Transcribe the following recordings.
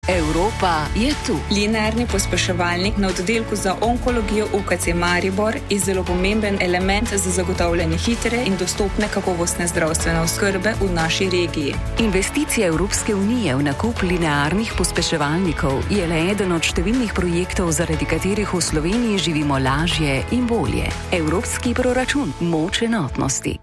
Evropa je tu. Linearni pospeševalnik na oddelku za onkologijo UKC Maribor je zelo pomemben element za zagotavljanje hitre in dostopne kakovostne zdravstvene oskrbe v naši regiji. Investicija Evropske unije v nakup linearnih pospeševalnikov je le eden od številnih projektov, zaradi katerih v Sloveniji živimo lažje in bolje. Evropski proračun, moč enotnosti.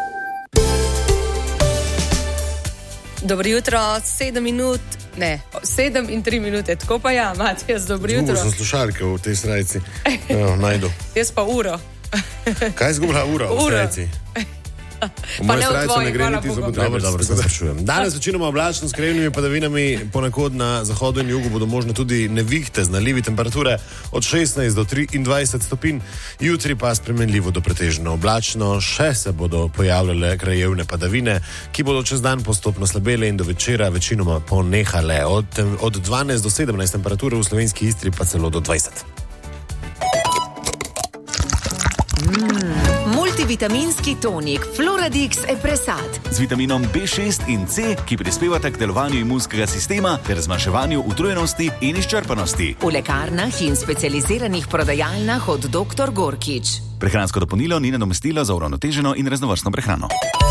Dobro jutro, 7 in 3 minute, tako pa ja, Matijas, dobro jutro. Zgubil sem slušalke v tej srajci, najdu. Jaz pa uro. Kaj izgubila ura v srajci? V moje srajce ne gre niti za potrebe. Dobro, se sprašujem. Danes večinoma oblačno s krajevnimi padavinami, ponekod na zahodu in jugu bodo možne tudi nevihte z nalivi, temperature od 16 do 23 stopinj, jutri pa spremenljivo do pretežno oblačno, še se bodo pojavljale krajevne padavine, ki bodo čez dan postopno slabele in do večera večinoma ponehale. Od 12 do 17 temperature v slovenski Istri pa celo do 20. Multivitaminski tonik Floradix Epresat z vitaminom B6 in C, ki prispevata k delovanju imunskega sistema ter zmanjševanju utrujenosti in izčrpanosti. V lekarnah in specializiranih prodajalnah od Dr. Gorkič. Prehransko dopolnilo ni nadomestilo za uravnoteženo in raznovrstno prehrano.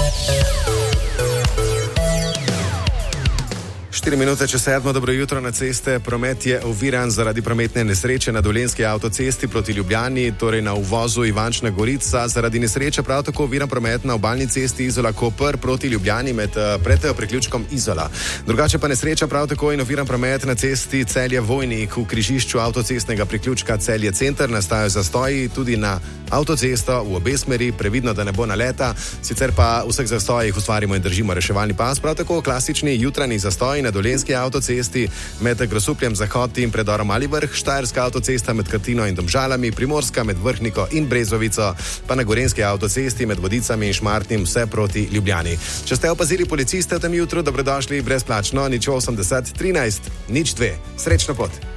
4 minute čez 7, dobro jutro na ceste. Promet je oviran zaradi prometne nesreče na Dolenjski avtocesti proti Ljubljani, torej na uvozu Ivančna Gorica. Zaradi nesreče prav tako oviran promet na obalni cesti Izola-Koper proti Ljubljani pred priključkom Izola. Drugače pa nesreča prav tako in oviran promet na cesti Celje-Vojnik v križišču avtocestnega priključka Celje-Center. Nastajajo zastoji tudi na avtocesto v obe smeri, previdno, da ne bo naleta. Sicer pa v vseh zastojih ustvarimo in držimo reševalni pas. Prav tako klasični jutranji zastoj na Dolenjski avtocesti med Grosupljem Zahod in predorom Mali Vrh, Štajerska avtocesta med Katino in Domžalami, Primorska med Vrhniko in Brezovico, pa na Gorenjski avtocesti med Vodicami in Šmartnim vse proti Ljubljani. Če ste opazili policiste v tem jutru, dobrodošli brezplačno, 080 13 02. Srečno pot!